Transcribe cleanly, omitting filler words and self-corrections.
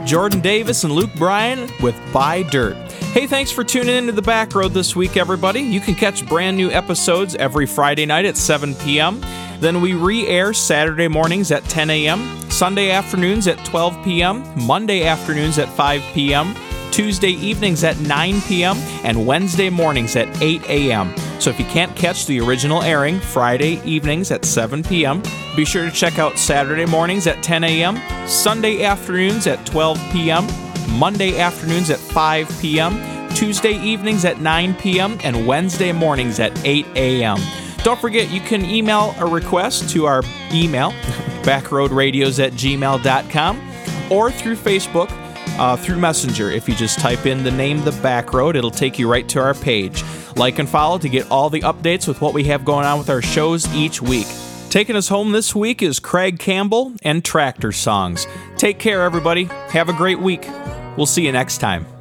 Jordan Davis and Luke Bryan with Buy Dirt. Hey, thanks for tuning into The Back Road this week, everybody. You can catch brand new episodes every Friday night at 7 p.m. Then we re-air Saturday mornings at 10 a.m., Sunday afternoons at 12 p.m., Monday afternoons at 5 p.m., Tuesday evenings at 9 p.m., and Wednesday mornings at 8 a.m. So if you can't catch the original airing Friday evenings at 7 p.m., be sure to check out Saturday mornings at 10 a.m., Sunday afternoons at 12 p.m., Monday afternoons at 5 p.m., Tuesday evenings at 9 p.m., and Wednesday mornings at 8 a.m. Don't forget, you can email a request to our email, backroadradios@gmail.com, or through Facebook, through Messenger. If you just type in the name The Back Road, it'll take you right to our page. Like and follow to get all the updates with what we have going on with our shows each week. Taking us home this week is Craig Campbell and Tractor Songs. Take care, everybody. Have a great week. We'll see you next time.